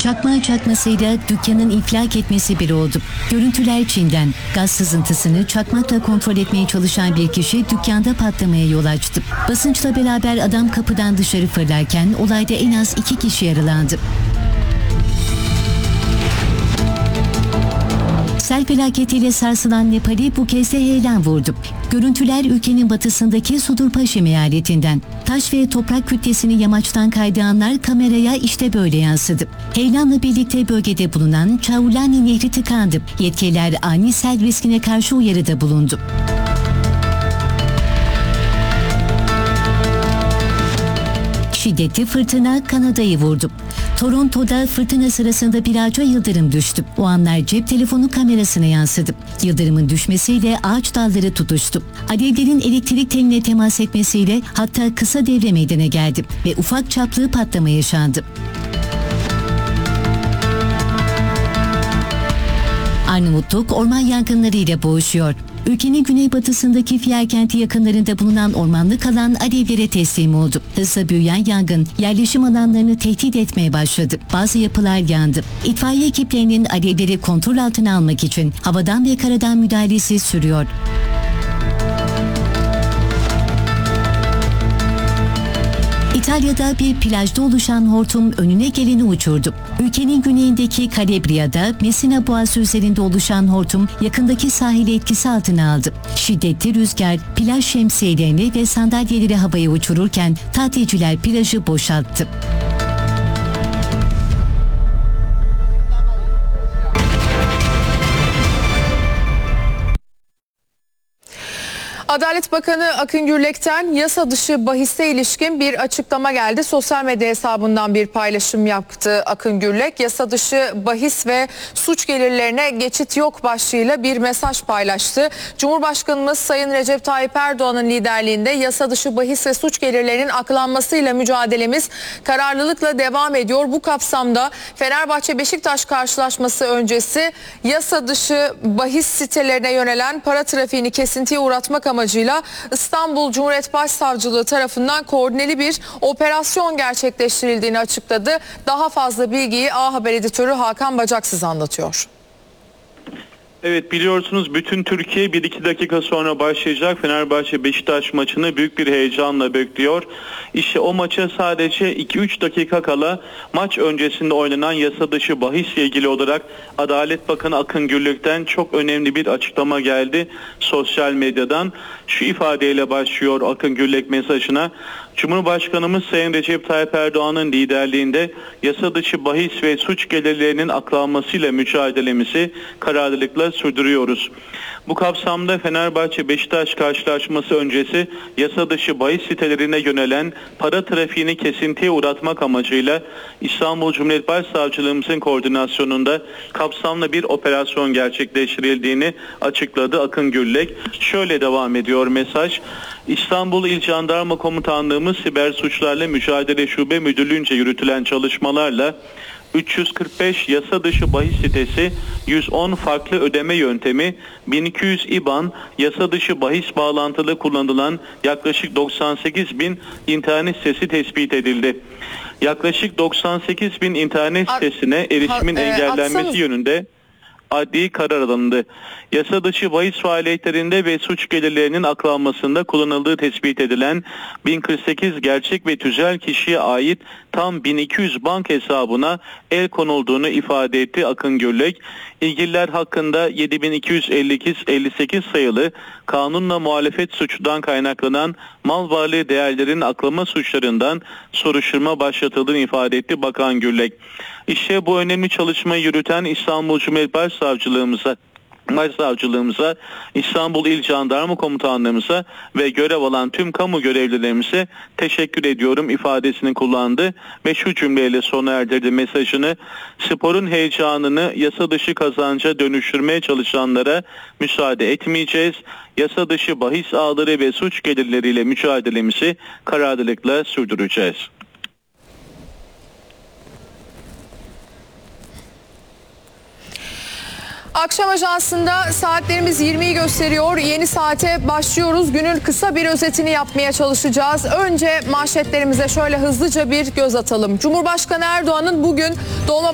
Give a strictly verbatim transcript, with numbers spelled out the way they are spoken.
Çakmağı çakmasıyla dükkanın infilak etmesi bir oldu. Görüntüler Çin'den. Gaz sızıntısını çakmakla kontrol etmeye çalışan bir kişi dükkanda patlamaya yol açtı. Basınçla beraber adam kapıdan dışarı fırlarken olayda en az iki kişi yaralandı. Sel felaketiyle sarsılan Nepal'i bu kez de heyelan vurdu. Görüntüler ülkenin batısındaki Sudurpaşim eyaletinden. Taş ve toprak kütlesini yamaçtan kaydıranlar kameraya işte böyle yansıdı. Heyelanla birlikte bölgede bulunan Çavulani Nehri tıkandı. Yetkililer ani sel riskine karşı uyarıda bulundu. Şiddetli fırtına Kanada'yı vurdu. Toronto'da fırtına sırasında bir ağaca yıldırım düştü. O anlar cep telefonu kamerasına yansıdı. Yıldırımın düşmesiyle ağaç dalları tutuştu. Alevlerin elektrik teline temas etmesiyle hatta kısa devre meydana geldi ve ufak çaplı patlama yaşandı. Arnavutluk orman yangınlarıyla boğuşuyor. Ülkenin güneybatısındaki Fier kenti yakınlarında bulunan ormanlık alan alevlere teslim oldu. Hızla büyüyen yangın yerleşim alanlarını tehdit etmeye başladı. Bazı yapılar yandı. İtfaiye ekiplerinin alevleri kontrol altına almak için havadan ve karadan müdahalesi sürüyor. İtalya'da bir plajda oluşan hortum önüne geleni uçurdu. Ülkenin güneyindeki Kalabriya'da Messina Boğazı üzerinde oluşan hortum yakındaki sahili etkisi altına aldı. Şiddetli rüzgar plaj şemsiyelerini ve sandalyeleri havaya uçururken tatilciler plajı boşalttı. Adalet Bakanı Akın Gürlek'ten yasa dışı bahise ilişkin bir açıklama geldi. Sosyal medya hesabından bir paylaşım yaptı Akın Gürlek. Yasa dışı bahis ve suç gelirlerine geçit yok başlığıyla bir mesaj paylaştı. Cumhurbaşkanımız Sayın Recep Tayyip Erdoğan'ın liderliğinde yasa dışı bahis ve suç gelirlerinin aklanmasıyla mücadelemiz kararlılıkla devam ediyor. Bu kapsamda Fenerbahçe-Beşiktaş karşılaşması öncesi yasa dışı bahis sitelerine yönelen para trafiğini kesintiye uğratmak amacıyla İstanbul Cumhuriyet Başsavcılığı tarafından koordineli bir operasyon gerçekleştirildiğini açıkladı. Daha fazla bilgiyi A Haber editörü Hakan Bacaksız anlatıyor. Evet, biliyorsunuz bütün Türkiye bir iki dakika sonra başlayacak Fenerbahçe-Beşiktaş maçını büyük bir heyecanla bekliyor. İşte o maça sadece iki üç dakika kala maç öncesinde oynanan yasa dışı bahisle ilgili olarak Adalet Bakanı Akın Gürlek'ten çok önemli bir açıklama geldi sosyal medyadan. Şu ifadeyle başlıyor Akın Gürlek mesajına. Cumhurbaşkanımız Sayın Recep Tayyip Erdoğan'ın liderliğinde yasa dışı bahis ve suç gelirlerinin aklanmasıyla mücadelemizi kararlılıkla sürdürüyoruz. Bu kapsamda Fenerbahçe-Beşiktaş karşılaşması öncesi yasa dışı bahis sitelerine yönelen para trafiğini kesintiye uğratmak amacıyla İstanbul Cumhuriyet Başsavcılığımızın koordinasyonunda kapsamlı bir operasyon gerçekleştirildiğini açıkladı Akın Gürlek. Şöyle devam ediyor mesaj. İstanbul İl Jandarma Komutanlığımız Siber Suçlarla Mücadele Şube Müdürlüğü'nce yürütülen çalışmalarla üç yüz kırk beş yasa dışı bahis sitesi, yüz on farklı ödeme yöntemi, bin iki yüz İBAN, yasa dışı bahis bağlantılı kullanılan yaklaşık doksan sekiz bin internet sitesi tespit edildi. Yaklaşık doksan sekiz bin internet sitesine erişimin engellenmesi yönünde adli karar alındı. Yasa dışı bahis faaliyetlerinde ve suç gelirlerinin aklanmasında kullanıldığı tespit edilen bin kırk sekiz gerçek ve tüzel kişiye ait tam bin iki yüz bank hesabına el konulduğunu ifade etti Akın Gürlek. İlgililer hakkında yedi bin iki yüz elli iki elli sekiz sayılı kanunla muhalefet suçundan kaynaklanan mal varlığı değerlerinin aklama suçlarından soruşturma başlatıldığını ifade etti Bakan Gürlek. İşte bu önemli çalışmayı yürüten İstanbul Cumhuriyet Başsavcılığımıza Başsavcılığımıza, İstanbul İl Jandarma Komutanlığımıza ve görev alan tüm kamu görevlilerimize teşekkür ediyorum ifadesini kullandı ve şu cümleyle sona erdirdi mesajını. Sporun heyecanını yasa dışı kazanca dönüştürmeye çalışanlara müsaade etmeyeceğiz. Yasa dışı bahis ağları ve suç gelirleriyle mücadelemizi kararlılıkla sürdüreceğiz. Akşam Ajansı'nda saatlerimiz yirmiyi gösteriyor. Yeni saate başlıyoruz. Günün kısa bir özetini yapmaya çalışacağız. Önce manşetlerimize şöyle hızlıca bir göz atalım. Cumhurbaşkanı Erdoğan'ın bugün Dolma